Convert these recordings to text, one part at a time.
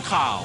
ข่าว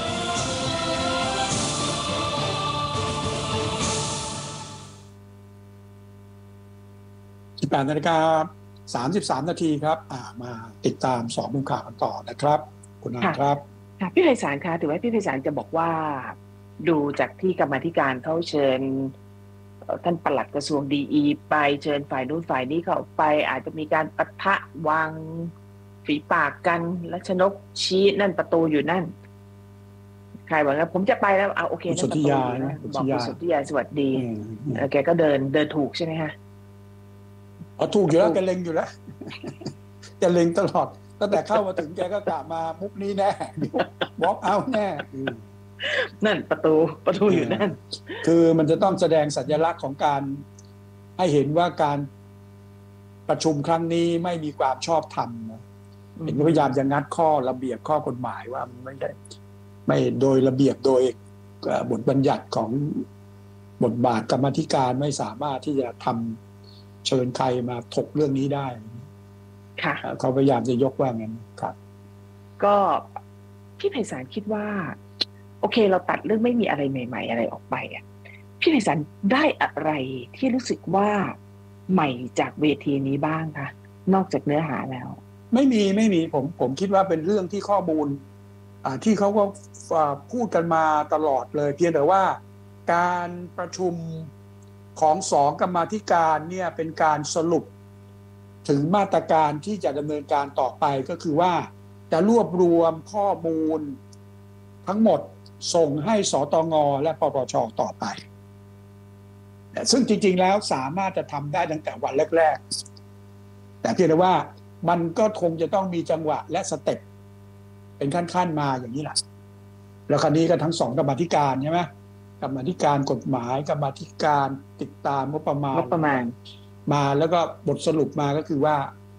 18:33 นาทีครับมาติดตาม2มุมข่าวกันต่อนะครับคุณอาครับค่ะพี่ไพศาลคะถือว่าพี่ไพศาลจะบอกว่าดูจากที่กรรมาธิการเขาเชิญท่านปลัดกระทรวงดีไปเชิญฝ่ายนู้นฝ่ายนี้เข้าไปอาจจะมีการปะทะวางฝีปากกันและชนกชี้นั่นประตูอยู่นั่นใครบอกว่าผมจะไปแล้วโอเคนั่นประตูอยู่นะบอกคุณสุทธิยาสวัสดีแกก็เดินถูกใช่ไหมฮะถูกอยู่แล้วแกเล็งอยู่แล้วแกเล็งตลอดตั้งแต่เข้ามาถึงแกก็กลับมามุกนี้แน่วอล์กเอาแน่นั่นประตูอยู่นั่นคือมันจะต้องแสดงสัญลักษณ์ของการให้เห็นว่าการประชุมครั้งนี้ไม่มีความชอบธรรมนะเห็นพยายามจะงัดข้อระเบียบข้อกฎหมายว่าไม่ได้ไม่โดยระเบียบโดยบทบัญญัติของบทบาทกรรมาธิการไม่สามารถที่จะทำเชิญใครมาถกเรื่องนี้ได้ค่ะเขาพยายามจะยกว่างั้นครับก็พี่ไพศาลคิดว่าโอเคเราตัดเรื่องไม่มีอะไรใหม่ๆอะไรออกไปพี่ไพศาลได้อะไรที่รู้สึกว่าใหม่จากเวทีนี้บ้างคะนอกจากเนื้อหาแล้วไม่มีผมคิดว่าเป็นเรื่องที่ข้อมูลที่เขาก็พูดกันมาตลอดเลยเพียงแต่ว่าการประชุมของ2กรรมาธิการเนี่ยเป็นการสรุปถึงมาตรการที่จะดำเนินการต่อไปก็คือว่าจะรวบรวมข้อมูลทั้งหมดส่งให้สตง.และปปช.ต่อไปซึ่งจริงๆแล้วสามารถจะทำได้ตั้งแต่วันแรกๆแต่เพียงแต่ว่ามันก็คงจะต้องมีจังหวะและสเต็ปเป็นขั้นๆมาอย่างนี้แหละแล้วคราวนี้ก็ทั้ง2กรรมาธิการใช่ไหมกรรมาธิการกฎหมายกรรมาธิการติดตามงบประมาณมาแล้วก็บทสรุปมาก็คือว่า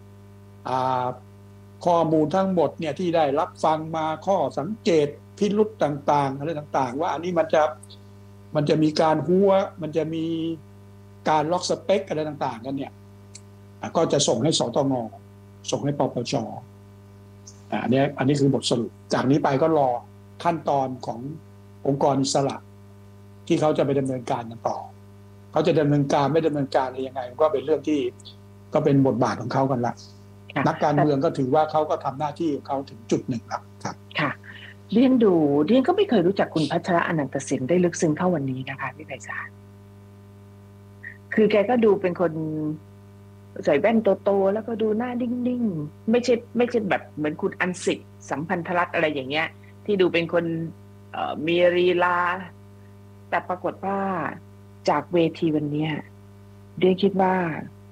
ข้อมูลทั้งหมดเนี่ยที่ได้รับฟังมาข้อสังเกตพิรุธต่างๆอะไรต่างๆว่าอันนี้มันจะมีการหัวมันจะมีการล็อกสเปคอะไรต่างๆกันเนี่ยก็จะส่งให้สตง.ส่งให้ปปช.อันนี้คือบทสรุปจากนี้ไปก็รอขั้นตอนขององค์กรอิสระที่เขาจะไปดำเนินการต่อเขาจะดำเนินการไม่ดำเนินการอะไรยังไงก็เป็นเรื่องที่ก็เป็นบทบาทของเขากันละนักการเมืองก็ถือว่าเขาก็ทำหน้าที่ของเขาถึงจุดหนึ่งแล้วครับค่ะเรียนก็ไม่เคยรู้จักคุณพัชระอนันตสินได้ลึกซึ้งเท่าวันนี้นะคะพี่ไพศาลคือแกก็ดูเป็นคนใส่แว่นโตๆแล้วก็ดูหน้านิ่งๆไม่ใช่แบบเหมือนคุณอันสิทธิ์สัมพันธรัตน์อะไรอย่างเงี้ยที่ดูเป็นคนมีลีลาแต่ปรากฏว่าจากเวทีวันนี้เรียนคิดว่า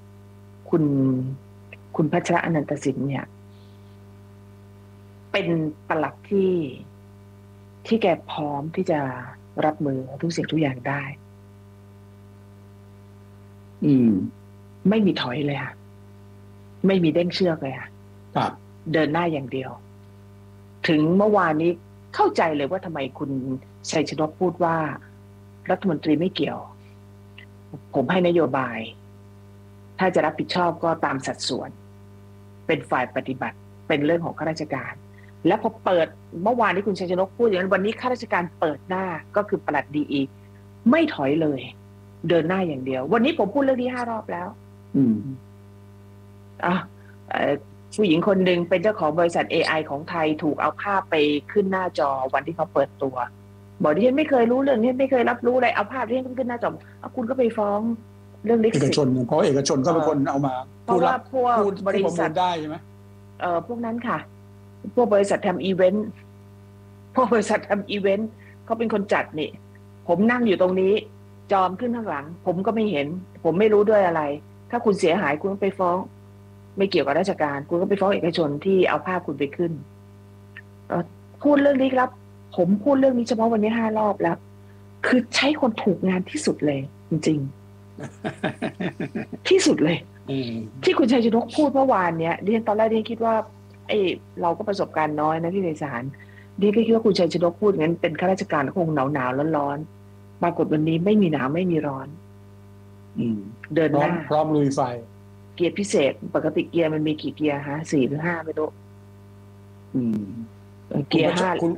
คุณพัชระอนันตสินเนี่ยเป็นปลัดที่แกพร้อมที่จะรับมือทุกสิ่งทุกอย่างได้ไม่มีถอยเลยค่ะไม่มีเด้งเชือกเลยค่ะเดินหน้าอย่างเดียวถึงเมื่อวานนี้เข้าใจเลยว่าทำไมคุณชัยชนกพูดว่ารัฐมนตรีไม่เกี่ยวผมให้นโยบายถ้าจะรับผิดชอบก็ตามสัดส่วนเป็นฝ่ายปฏิบัติเป็นเรื่องของข้าราชการและพอเปิดเมื่อวานนี้คุณชัยชนกพูดอย่างนั้นวันนี้ข้าราชการเปิดหน้าก็คือปลัดดีไม่ถอยเลยเดินหน้าอย่างเดียววันนี้ผมพูดเรื่องนี้5 รอบแล้วผู้หญิงคนหนึ่งเป็นเจ้าของบริษัท AI ของไทยถูกเอาภาพไปขึ้นหน้าจอวันที่เขาเปิดตัวบอกดิฉันไม่เคยรู้เรื่องนี้ไม่เคยรับรู้อะไรเอาภาพที่ขึ้นหน้าจอคุณก็ไปฟ้องเรื่องลิขสิทธิ์เอกชนเพราะเอกชนก็เป็นคนเอามาเพราะว่าพวกบริษัทได้ใช่ไหมพวกนั้นค่ะพวกบริษัททำอีเวนต์เขาเป็นคนจัดนี่ผมนั่งอยู่ตรงนี้จอมขึ้นข้างหลังผมก็ไม่เห็นผมไม่รู้ด้วยอะไรถ้าคุณเสียหายคุณก็ไปฟ้องไม่เกี่ยวกับราชการคุณก็ไปฟ้องเอกชนที่เอาภาพคุณไปขึ้นพูดเรื่องนี้ครับผมพูดเรื่องนี้เฉพาะวันนี้5 รอบแล้วคือใช้คนถูกงานที่สุดเลยจริงๆที่สุดเลยที่คุณชัยชนกพูดเมื่อวานเนี้ยดิฉันตอนแรกดิฉันคิดว่าเราก็ประสบการณ์น้อยนะพี่ไพศาลดิฉันก็คิดว่าคุณชัยชนกพูดงั้นเป็นข้าราชการคงหนาวร้อนปรากฏวันนี้ไม่มีหนาวไม่มีร้อนเดินหน้าพร้อมลุยไฟเกียร์พิเศษปกติเกียร์มันมีกี่เกียร์ฮะ4 หรือ 5ไม่รู้เกียร์ 5